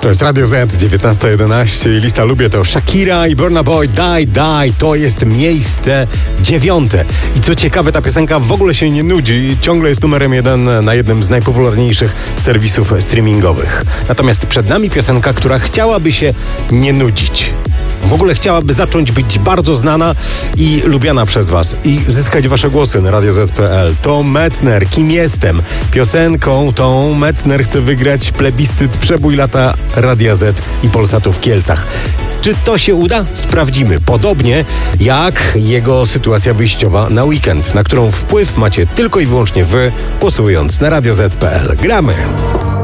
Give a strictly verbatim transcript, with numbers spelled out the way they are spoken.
To jest Radio Z, dziewiętnasta jedenaście i lista Lubię to Shakira i Burna Boy, Die, Die. To jest miejsce dziewiąte. I co ciekawe, ta piosenka w ogóle się nie nudzi. Ciągle jest numerem jeden na jednym z najpopularniejszych serwisów streamingowych. Natomiast przed nami piosenka, która chciałaby się nie nudzić. W ogóle chciałaby zacząć być bardzo znana i lubiana przez was i zyskać wasze głosy na radio zet kropka pe el. To Metzner, Kim jestem? Piosenką tą Metzner chce wygrać plebiscyt Przebój lata Radia Z i Polsatu w Kielcach. Czy to się uda? Sprawdzimy. Podobnie jak jego sytuacja wyjściowa na weekend, na którą wpływ macie tylko i wyłącznie wy, głosując na radio zet kropka pe el. Gramy!